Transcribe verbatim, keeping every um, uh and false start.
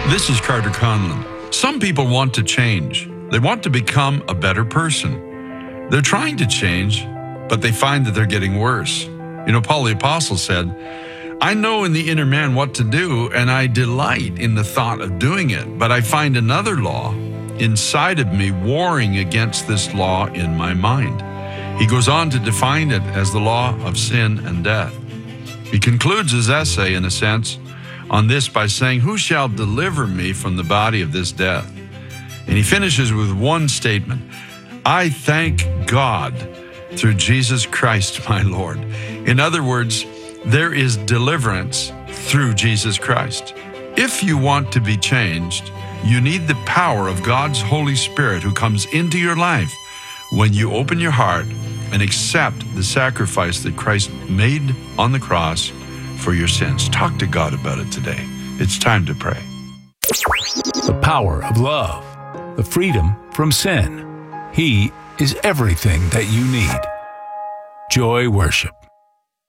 This is Carter Conlon. Some people want to change. They want to become a better person. They're trying to change, but they find that they're getting worse. You know, Paul the Apostle said, I know in the inner man what to do, and I delight in the thought of doing it, but I find another law inside of me warring against this law in my mind. He goes on to define it as the law of sin and death. He concludes his essay, in a sense, on this by saying, who shall deliver me from the body of this death? And he finishes with one statement, I thank God through Jesus Christ, my Lord. In other words, there is deliverance through Jesus Christ. If you want to be changed, you need the power of God's Holy Spirit who comes into your life when you open your heart and accept the sacrifice that Christ made on the cross for your sins. Talk to God about it today. It's time to pray. The power of love, the freedom from sin. He is everything that you need. Joy Worship.